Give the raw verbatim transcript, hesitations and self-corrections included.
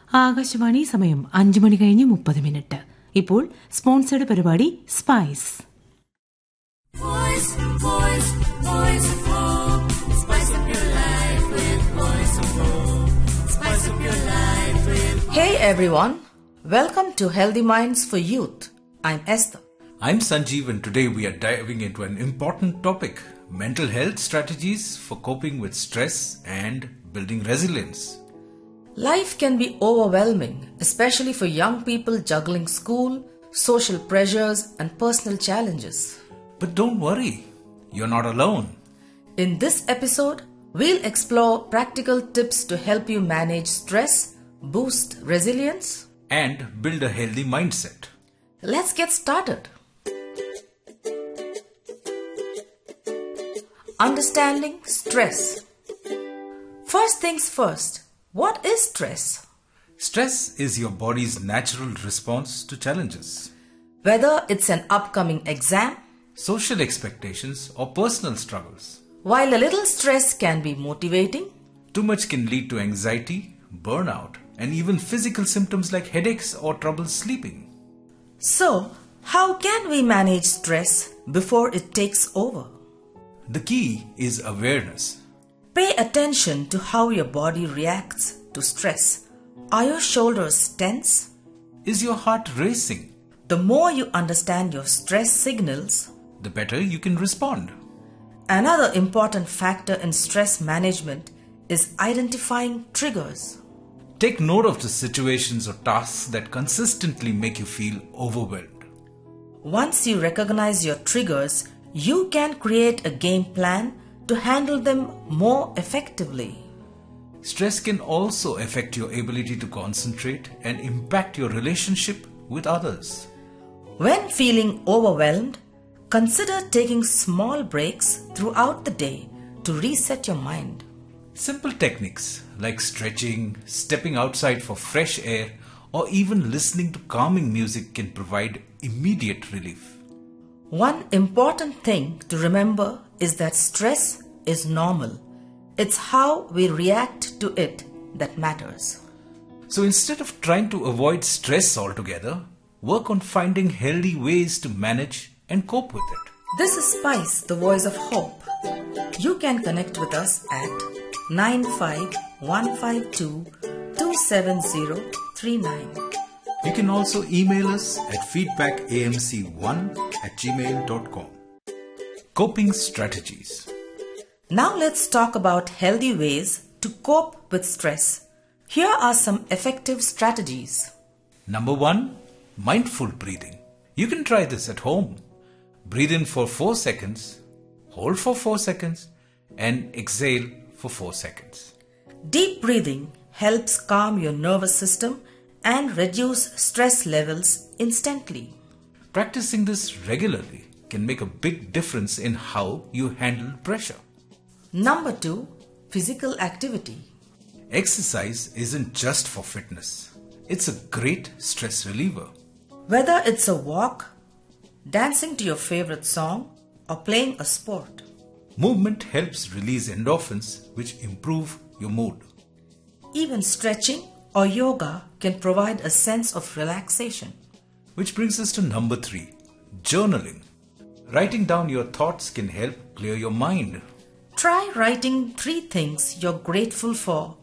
ആകാശവാണി സമയം അഞ്ചു മണി കഴിഞ്ഞ് മുപ്പത് മിനിറ്റ്. ഇപ്പോൾ സ്പോൺസേഡ് പരിപാടി spice. Hey everyone, welcome to Healthy Minds for Youth. I'm Esther. I'm Sanjeev, and today we are diving into an important topic: mental health strategies for coping with stress and building resilience. Life can be overwhelming, especially for young people juggling school, social pressures, and personal challenges. But don't worry, you're not alone. In this episode, we'll explore practical tips to help you manage stress, boost resilience, And build a healthy mindset. Let's get started. Understanding stress. First things first, what is stress? Stress is your body's natural response to challenges. Whether it's an upcoming exam, Social expectations or personal struggles. while a little stress can be motivating, Too much can lead to anxiety, burnout, and even physical symptoms like headaches or trouble sleeping. so how can we manage stress before it takes over? The key is awareness. Pay attention to how your body reacts to stress. Are your shoulders tense? Is your heart racing? The more you understand your stress signals, The better you can respond. another important factor in stress management is identifying triggers. Take note of the situations or tasks that consistently make you feel overwhelmed. Once you recognize your triggers, you can create a game plan to handle them more effectively. Stress can also affect your ability to concentrate and impact your relationship with others. When feeling overwhelmed, consider taking small breaks throughout the day to reset your mind. Simple techniques like stretching, stepping outside for fresh air, or even listening to calming music can provide immediate relief. One important thing to remember is that stress is normal. It's how we react to it that matters. So instead of trying to avoid stress altogether, work on finding healthy ways to manage and cope with it. This is Spice, the voice of hope. You can connect with us at nine five one five two two seven zero three nine. You can also email us at feedback a m c one at gmail dot com. Coping strategies. Now let's talk about healthy ways to cope with stress. Here are some effective strategies. Number one, mindful breathing. You can try this at home. Breathe in for four seconds, hold for four seconds, and exhale for four seconds. Deep breathing helps calm your nervous system and reduce stress levels instantly. Practicing this regularly can make a big difference in how you handle pressure. Number two, physical activity. Exercise isn't just for fitness. It's a great stress reliever. Whether it's a walk, dancing to your favorite song, or playing a sport, Movement helps release endorphins, which improve your mood. even stretching or yoga can provide a sense of relaxation. Which brings us to number three, journaling. Writing down your thoughts can help clear your mind. Try writing three things you're grateful for